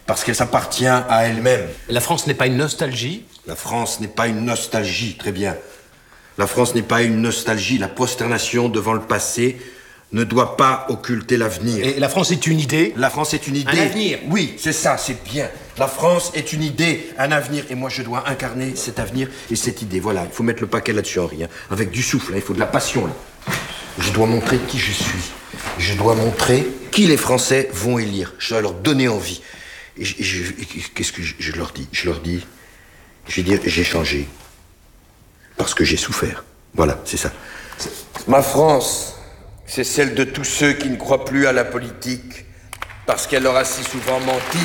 parce qu'elle s'appartient à elle-même. La France n'est pas une nostalgie? La France n'est pas une nostalgie, très bien. La France n'est pas une nostalgie. La prosternation devant le passé ne doit pas occulter l'avenir. Et la France est une idée? La France est une idée. Un avenir? Oui, c'est ça, c'est bien. La France est une idée, un avenir. Et moi, je dois incarner cet avenir et cette idée. Voilà, il faut mettre le paquet là-dessus, Henri. Hein. Avec du souffle, hein. Il faut de la passion, là. Je dois montrer qui je suis. Je dois montrer qui les Français vont élire. Je dois leur donner envie. Et qu'est-ce que je leur dis? Je vais dire, j'ai changé. Parce que j'ai souffert. Voilà, c'est ça. Ma France, c'est celle de tous ceux qui ne croient plus à la politique, parce qu'elle leur a si souvent menti.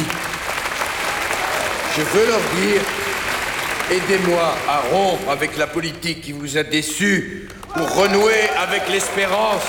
Je veux leur dire, aidez-moi à rompre avec la politique qui vous a déçus, pour renouer avec l'espérance.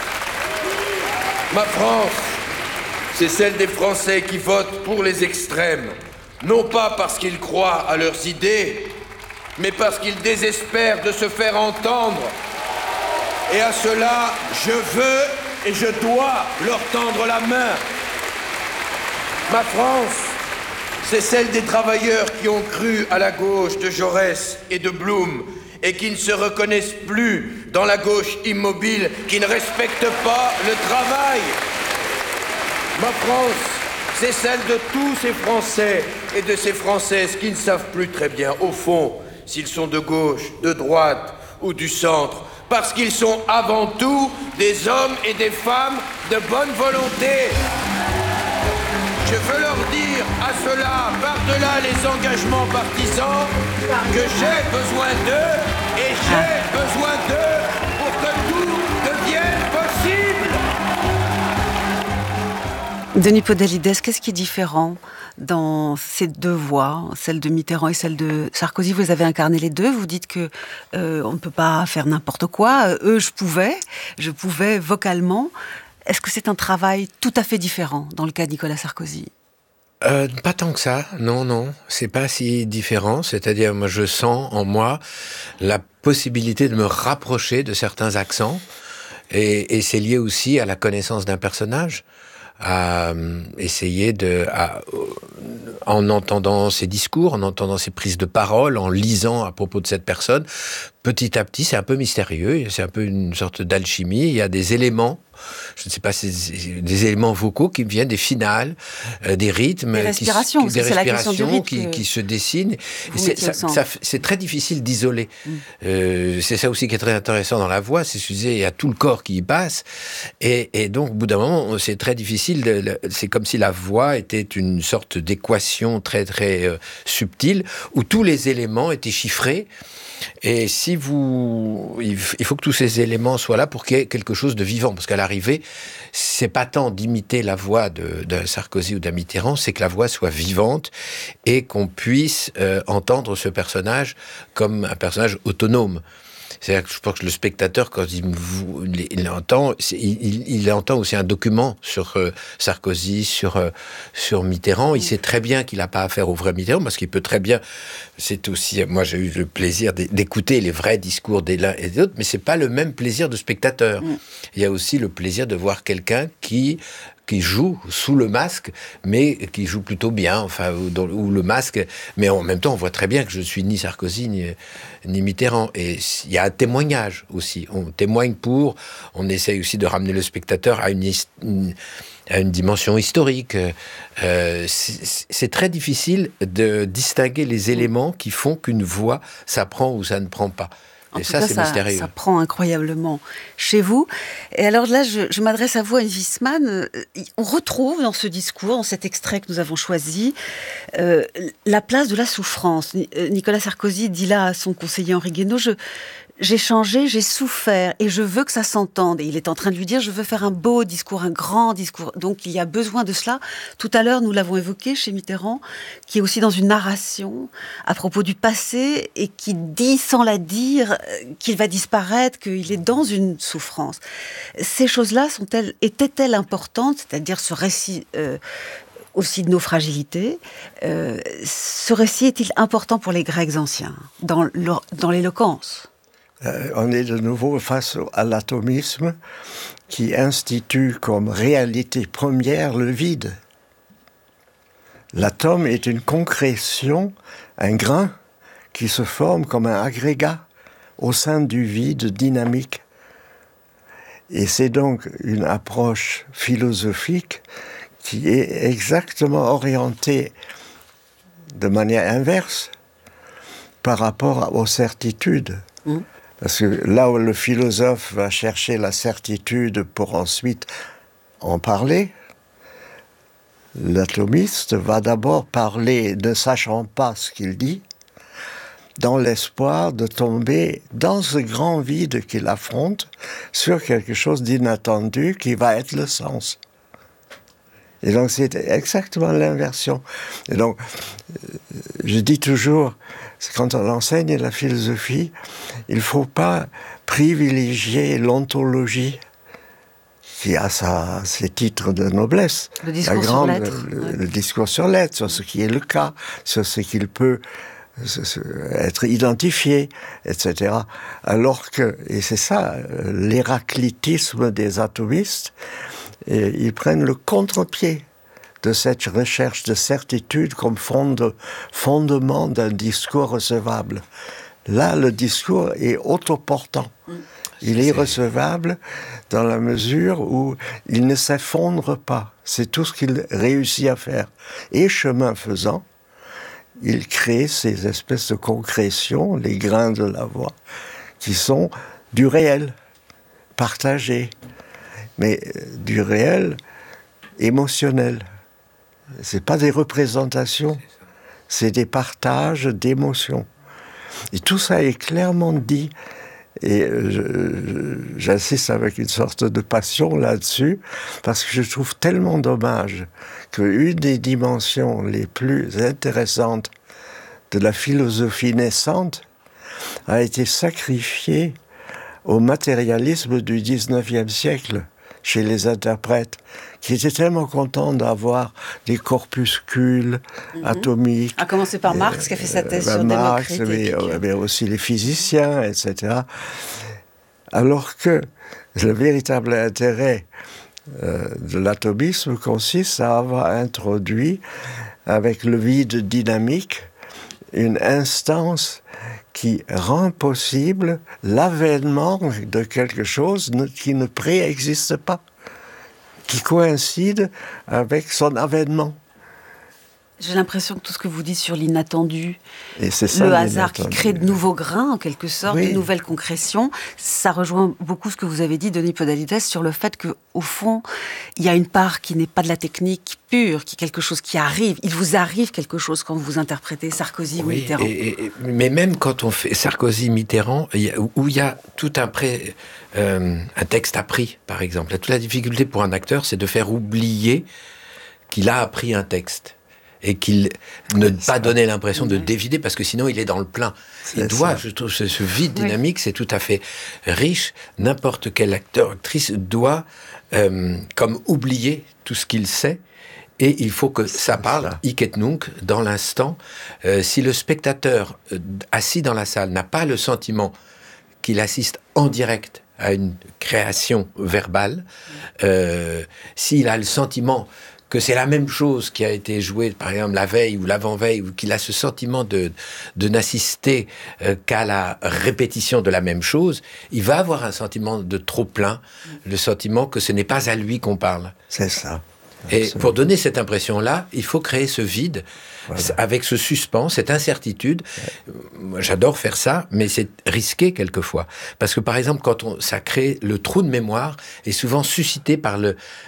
Ma France, c'est celle des Français qui votent pour les extrêmes, non pas parce qu'ils croient à leurs idées, mais parce qu'ils désespèrent de se faire entendre. Et à cela, je veux et je dois leur tendre la main. Ma France, c'est celle des travailleurs qui ont cru à la gauche de Jaurès et de Blum et qui ne se reconnaissent plus dans la gauche immobile qui ne respecte pas le travail. Ma France, c'est celle de tous ces Français et de ces Françaises qui ne savent plus très bien, au fond, s'ils sont de gauche, de droite ou du centre, parce qu'ils sont avant tout des hommes et des femmes de bonne volonté. Je veux leur dire à ceux-là, par-delà les engagements partisans, que j'ai besoin d'eux et j'ai besoin d'eux pour que tout devienne possible. Denis Podalides, qu'est-ce qui est différent dans ces deux voix, celle de Mitterrand et celle de Sarkozy? Vous avez incarné les deux, vous dites que on ne peut pas faire n'importe quoi. Eux, je pouvais vocalement. Est-ce que c'est un travail tout à fait différent dans le cas de Nicolas Sarkozy? Pas tant que ça, non, c'est pas si différent, c'est-à-dire moi je sens en moi la possibilité de me rapprocher de certains accents, et c'est lié aussi à la connaissance d'un personnage, à essayer en entendant ses discours, en entendant ses prises de parole, en lisant à propos de cette personne, petit à petit, c'est un peu mystérieux, c'est un peu une sorte d'alchimie, il y a des éléments, je ne sais pas, c'est des éléments vocaux qui viennent des finales, des rythmes, des respirations, qui se dessinent. C'est très difficile d'isoler. C'est ça aussi qui est très intéressant dans la voix, c'est qu'il y a tout le corps qui y passe, et donc au bout d'un moment, c'est très difficile. C'est comme si la voix était une sorte d'équation très très subtile où tous les éléments étaient chiffrés. Et il faut que tous ces éléments soient là pour qu'il y ait quelque chose de vivant, parce qu'à l'arrivée, c'est pas tant d'imiter la voix d'un Sarkozy ou d'un Mitterrand, c'est que la voix soit vivante et qu'on puisse entendre ce personnage comme un personnage autonome. C'est-à-dire que je pense que le spectateur, quand il entend aussi un document sur Sarkozy, sur Mitterrand. Il sait très bien qu'il n'a pas affaire au vrai Mitterrand, parce qu'il peut très bien... C'est aussi... Moi, j'ai eu le plaisir d'écouter les vrais discours des l'un et des autres, mais c'est pas le même plaisir de spectateur. Il y a aussi le plaisir de voir quelqu'un qui joue sous le masque, mais qui joue plutôt bien, enfin, ou le masque, mais en même temps, on voit très bien que je suis ni Sarkozy, ni Mitterrand. Et il y a un témoignage aussi. On essaye aussi de ramener le spectateur à une dimension historique. C'est très difficile de distinguer les éléments qui font qu'une voix, ça prend ou ça ne prend pas. Et ça, c'est mystérieux. Ça prend incroyablement chez vous. Et alors là, je m'adresse à vous, Anne Wiesmann. On retrouve dans ce discours, dans cet extrait que nous avons choisi, la place de la souffrance. Nicolas Sarkozy dit là à son conseiller Henri Guénaud, j'ai changé, j'ai souffert et je veux que ça s'entende. Et il est en train de lui dire, je veux faire un beau discours, un grand discours. Donc il y a besoin de cela. Tout à l'heure, nous l'avons évoqué chez Mitterrand, qui est aussi dans une narration à propos du passé et qui dit sans la dire qu'il va disparaître, qu'il est dans une souffrance. Ces choses-là étaient-elles importantes, c'est-à-dire ce récit aussi de nos fragilités. Ce récit est-il important pour les Grecs anciens, dans l'éloquence? On est de nouveau face à l'atomisme qui institue comme réalité première le vide. L'atome est une concrétion, un grain qui se forme comme un agrégat au sein du vide dynamique. Et c'est donc une approche philosophique qui est exactement orientée de manière inverse par rapport aux certitudes. Parce que là où le philosophe va chercher la certitude pour ensuite en parler, l'atomiste va d'abord parler ne sachant pas ce qu'il dit, dans l'espoir de tomber dans ce grand vide qu'il affronte sur quelque chose d'inattendu qui va être le sens. Et donc c'est exactement l'inversion. Et donc, je dis toujours, quand on enseigne la philosophie, il ne faut pas privilégier l'ontologie, qui a ses titres de noblesse. Le discours sur l'être. Le discours sur l'être, sur ce qui est le cas, sur ce qu'il peut être identifié, etc. Alors que, et c'est ça, l'héraclitisme des atomistes, et ils prennent le contre-pied de cette recherche de certitude comme fondement d'un discours recevable. Là, le discours est autoportant. Il est recevable dans la mesure où il ne s'effondre pas. C'est tout ce qu'il réussit à faire. Et chemin faisant, il crée ces espèces de concrétions, les grains de la voix, qui sont du réel, partagé, mais du réel émotionnel. C'est pas des représentations, c'est des partages d'émotions. Et tout ça est clairement dit. Et j'insiste avec une sorte de passion là-dessus, parce que je trouve tellement dommage qu'une des dimensions les plus intéressantes de la philosophie naissante a été sacrifiée au matérialisme du 19e siècle, chez les interprètes, qui étaient tellement contents d'avoir des corpuscules atomiques. À commencer par Marx, qui a fait sa thèse sur Marx, Démocrite. mais aussi les physiciens, etc. Alors que le véritable intérêt de l'atomisme consiste à avoir introduit, avec le vide dynamique, une instance qui rend possible l'avènement de quelque chose qui ne préexiste pas, qui coïncide avec son avènement. J'ai l'impression que tout ce que vous dites sur l'inattendu, et c'est ça, le hasard qui crée de nouveaux grains, en quelque sorte, oui, de nouvelles concrétions, ça rejoint beaucoup ce que vous avez dit, Denis Podalides, sur le fait qu'au fond, il y a une part qui n'est pas de la technique pure, qui est quelque chose qui arrive. Il vous arrive quelque chose quand vous interprétez Sarkozy ou Mitterrand. Mais même quand on fait Sarkozy-Mitterrand, où il y a tout un texte appris, par exemple. Toute la difficulté pour un acteur, c'est de faire oublier qu'il a appris un texte. Et qu'il ne pas donner l'impression de dévider, parce que sinon il est dans le plein. Il doit, je trouve, ce vide dynamique, c'est tout à fait riche. N'importe quel acteur, actrice doit comme oublier tout ce qu'il sait, et il faut que ça parle, hic et nunc, dans l'instant. Si le spectateur assis dans la salle n'a pas le sentiment qu'il assiste en direct à une création verbale, s'il a le sentiment que c'est la même chose qui a été jouée, par exemple, la veille ou l'avant-veille, ou qu'il a ce sentiment de n'assister qu'à la répétition de la même chose, il va avoir un sentiment de trop-plein, le sentiment que ce n'est pas à lui qu'on parle. C'est ça. Et pour donner cette impression-là, il faut créer ce vide, avec ce suspens, cette incertitude. Moi, j'adore faire ça, mais c'est risqué quelquefois. Parce que, par exemple, ça crée le trou de mémoire, est souvent suscité par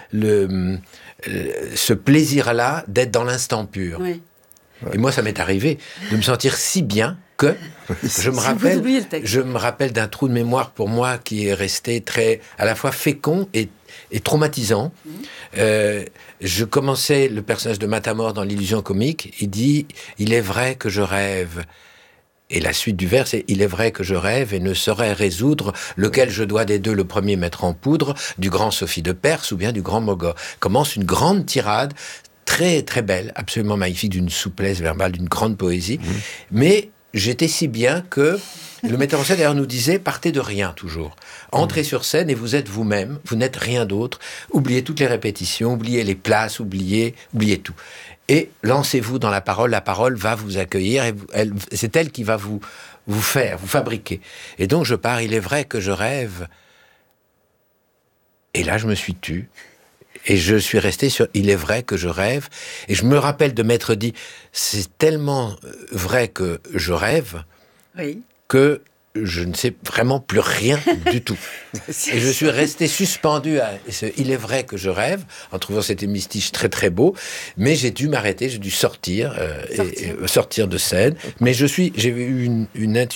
ce plaisir-là d'être dans l'instant pur. Oui. Et moi, ça m'est arrivé de me sentir si bien que je me rappelle d'un trou de mémoire pour moi qui est resté très, à la fois fécond et traumatisant. Je commençais le personnage de Matamor dans l'illusion comique. Il dit « Il est vrai que je rêve ». Et la suite du vers, c'est « Il est vrai que je rêve et ne saurais résoudre lequel je dois des deux le premier mettre en poudre, du grand Sophie de Perse ou bien du grand Mogor ». Commence une grande tirade, très très belle, absolument magnifique, d'une souplesse verbale, d'une grande poésie. Mais j'étais si bien que Le metteur en scène, d'ailleurs, nous disait, partez de rien, toujours. Entrez sur scène et vous êtes vous-même, vous n'êtes rien d'autre. Oubliez toutes les répétitions, oubliez les places, oubliez tout. Et lancez-vous dans la parole va vous accueillir, et c'est elle qui va vous fabriquer. Et donc je pars, il est vrai que je rêve. Et là, je me suis tu. Et je suis resté sur « il est vrai que je rêve ». Et je me rappelle de m'être dit « c'est tellement vrai que je rêve que je ne sais vraiment plus rien du tout ». Et je suis resté suspendu à ce « il est vrai que je rêve » en trouvant cet hémistiche très très beau. Mais j'ai dû m'arrêter, j'ai dû sortir de scène. Mais j'ai eu une intuition